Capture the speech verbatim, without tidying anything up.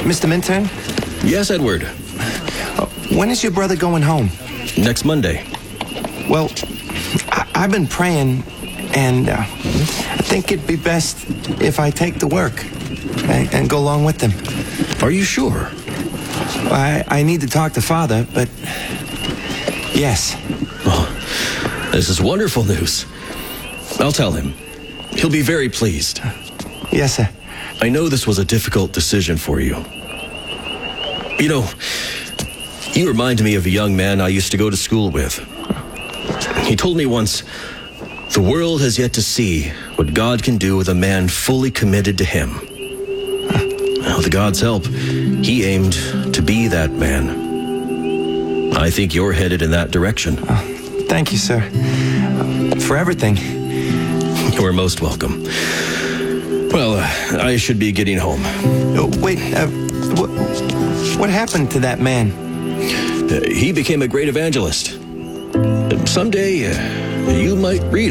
Mister Minturn? Yes, Edward. Uh, when is your brother going home? Next Monday. Well, I- I've been praying, and uh, I think it'd be best if I take the work and, and go along with them. Are you sure? I, I need to talk to Father, but yes. Oh, this is wonderful news. I'll tell him. He'll be very pleased. Yes, sir. I know this was a difficult decision for you. You know, you remind me of a young man I used to go to school with. He told me once, the world has yet to see what God can do with a man fully committed to him. Well, with God's help, he aimed to be that man. I think you're headed in that direction. Oh, thank you, sir, for everything. You're most welcome. Well, uh, I should be getting home. Oh, wait, uh, what, what happened to that man? Uh, he became a great evangelist. Someday, uh, you might read